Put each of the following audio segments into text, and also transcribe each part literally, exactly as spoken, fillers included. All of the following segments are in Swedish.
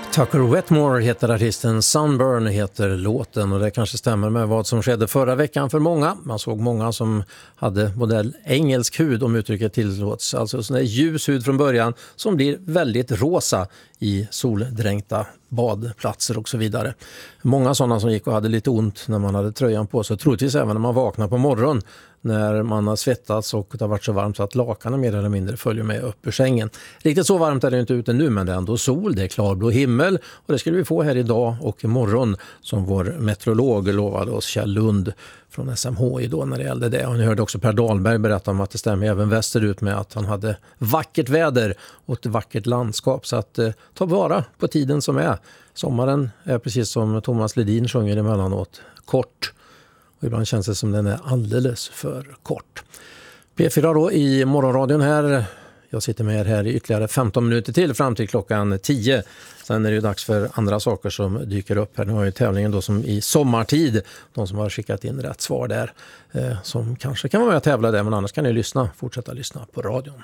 Tucker Wetmore heter artisten, Sunburn heter låten och det kanske stämmer med vad som skedde förra veckan för många. Man såg många som hade modell engelsk hud om uttrycket tillåts, alltså sån där ljus hud från början som blir väldigt rosa i soldränkta badplatser och så vidare. Många sådana som gick och hade lite ont när man hade tröjan på sig, troligtvis även när man vaknar på morgonen när man har svettats och det har varit så varmt så att lakanen mer eller mindre följer med upp ur sängen. Riktigt så varmt är det inte ute nu, men det är ändå sol, det är klarblå himmel och det skulle vi få här idag och imorgon som vår meteorolog lovade oss, Kjell Lund från S M H I då när det gällde det. Och ni hörde också Per Dahlberg berätta om att det stämmer även västerut med att han hade vackert väder och ett vackert landskap, så att eh, ta vara på tiden som är. Sommaren är precis som Thomas Ledin sjunger emellanåt, kort. Och ibland känns det som den är alldeles för kort. P fyra då i morgonradion här. Jag sitter med er här i ytterligare femton minuter till fram till klockan tio. Sen är det ju dags för andra saker som dyker upp här. Nu har ju tävlingen då som i sommartid. De som har skickat in rätt svar där. Eh, som kanske kan vara med och tävla där, men annars kan ni lyssna. Fortsätta lyssna på radion.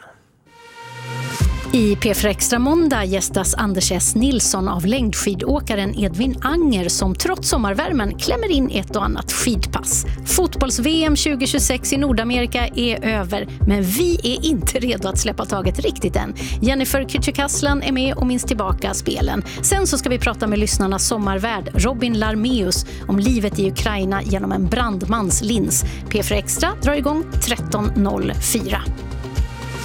I P fyra Extra måndag gästas Anders S. Nilsson av längdskidåkaren Edvin Anger som trots sommarvärmen klämmer in ett och annat skidpass. Fotbolls-V M tjugo tjugosex i Nordamerika är över, men vi är inte redo att släppa taget riktigt än. Jennifer Kücükaslan är med och minns tillbaka spelen. Sen så ska vi prata med lyssnarnas sommarvärd Robin Larmeus om livet i Ukraina genom en brandmans lins. P fyra Extra drar igång tretton noll fyra.